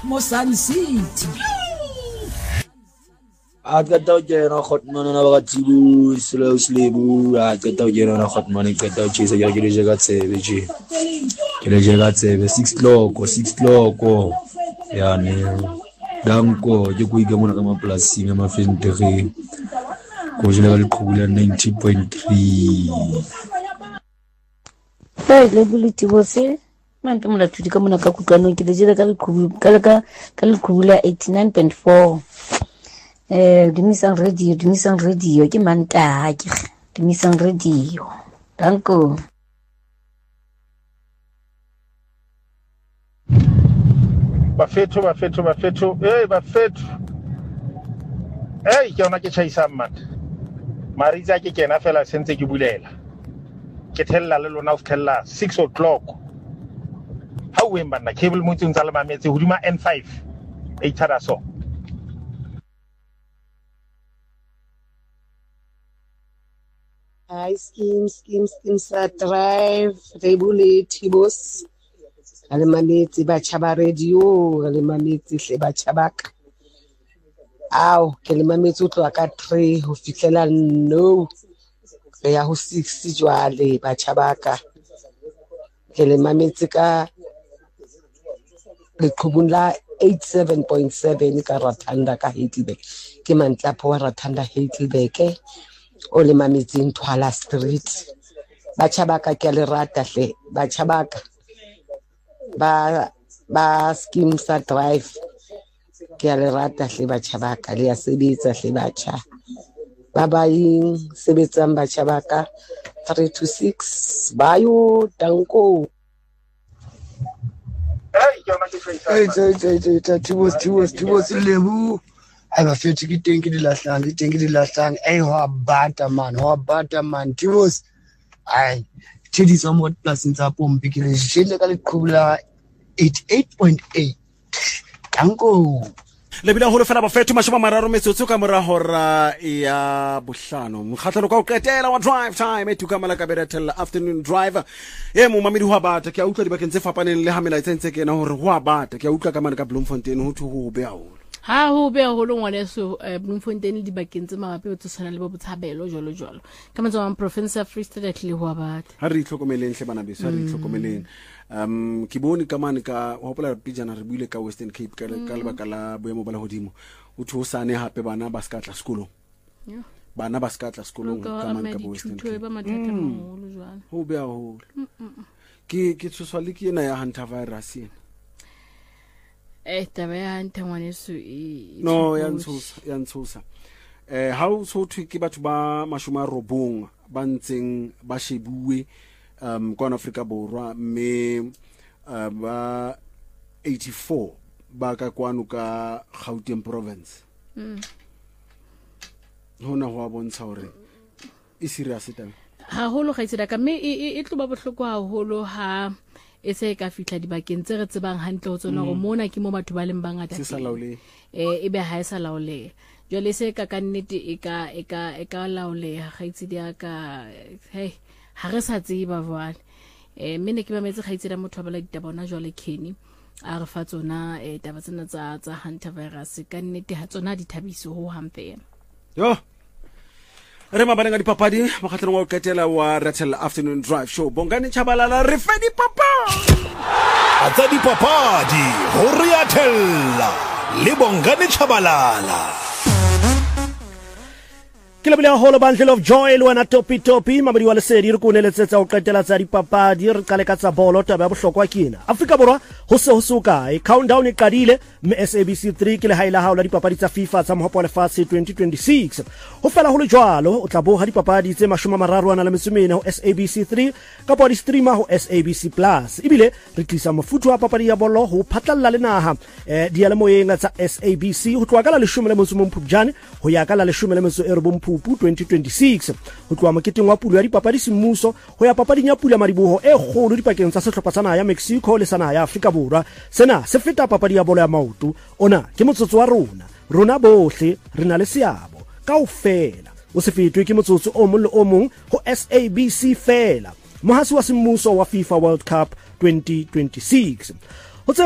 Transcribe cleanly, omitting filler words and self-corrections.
mo Sun City. Agata jena khotmana na bakatibu slow slebu agata jena na khotmana agata chisa ya kile ga tsebe je kile ga tsebe 6 o'clock ya ne danko je go iga mona ka maplasi ya mafentere go jela ga liqhubula 90.3 Hey lebuliti bose mante mola tudi ka mona ka kutlano ke le jela ka liqhubula 89.4 Dimisang radio ke manta ke Dimisang radio danko Bafethu ke ona ke chaisa mmat mariza ke kena fela sentse ke bulela ke thella le lona o thella 6 o'clock ha o emba na cable motse ntsa le mametse hodima N5 e thara so Hi, schemes that drive, Rebuleti boss. Alemaneti bachaba radio, alemaneti hle bachabak. Aw, ke le mametse o tloa ka 3 ho fihlela no. Re ya ho 6 jwale bachabaka. Ke le mametse ka leqhubula 87.7 ka Rathanda ka Heidelberg. Ke Mantlapo wa Rathanda Heidelberg. O le mametseng Twala Street bachabaka ke le rata hle bachabaka ba schemes drive ke le rata hle bachabaka le ya sebetsa hle bacha ba bang sebetsang bachabaka 3 to 6 bayo danko Tibos lebu I have a few ticket tank in the last time. Ho bata man. Tibos. I Chidi somewhat plus in Zapom because she look at Kubla 88.8. Danko. Lebila holo fela bafetu mashoma mararo metsotso ka mora hora ya bohlano mokgatlano ka o qetela wa drive time etuka malaka beretela afternoon driver mo mamedi ho bata ke a utlwa dibakeng tse fapaneng le ha mela tsentse ke na hore ho bata ke a utlwa ka mana ka Bloemfontein ho thu ho be haholo ha ho be holo ngwaneso Bloemfontein di bakeng tse mabapi o tsana le botshabelo jolo ka motse wa province of Free State le ho bata ha re itlhokomeleng hle bana beso re itlhokomeleng ke bone ka mane ka hopola pijana re buile ka Western Cape ka lebaka la boemo ba la hodimo o thusane hape bana ba ska tla sekolong bana ba ska tla sekolong ka mane ka Western Cape ba mathata maholo jwale ho be haholo ke tshoswa le ke ena ya hunter virus ena taba ya hunter ngwaneso no ya ntshosa ha o so thwe ke batho ba 90 ba ntseng ba shebuwe kwa Afrika Borwa me ba 84 ba ka kwano ka Gauteng province hona ho bontsha hore e serious taba ha holo ga itse ka me e tlo ba bohloko ha holo ha e se ka fitla dibakeng tse re tsebang hantle ho tsona go mona ke mo batho ba leng bangata se sa laole e be ha e sa laole jwale se ka nnete e ka laole ga itse dia ka ha re sa tseba jwale mene ke ba metse ga itse da motho ba la ditabona jwale Kenny a re fa tsona taba tsena tsa hunter virus ka nnete ha tsona di thabiso ho hampe yo re mabaneng a dipapadi mokgatlong wa o qetela wa Ratel Afternoon Drive Show Bongani Chabalala re fe dipapadi atsa dipapadi ho Ratel le Bongani Chabalala ke le bile holo bundle of joy le wana topi mamadi wa lesedi re koneletsetsa o qetela tsa dipapadi re kale ka tsa bolo taba ya bohlokwa kena Afrika Borwa ho se ho suka countdown e qadile mme SABC 3 ke le haila haola dipapadi tsa FIFA tsa mohopo wa lefatshe 2026 ho fela ho le jwalo o tla boha dipapadi tse 34 ho SABC 3 kapa di streamer ho SABC Plus ibile re tlisa mofuta wa papadi ya bolo ho phatlalla le naha di ya le moyeng tsa SABC ho tloa ka la 10 Phupjane ho ya ka la 10 2026 ho tloa moketeng wa pulo ya dipapadi semmuso ho ya papading ya pula mariboho e kgolo dipakeng tsa sehlopha sa naha ya Mexico le sa naha ya Afrika Borwa sena se feta papadi ya bolo ya maoto ona ke motsotso wa rona bohle re na le seabo kaofela o se fetwe ke motsotso o mong le o mong ho SABC fela mohasi wa semmuso wa FIFA World Cup 2026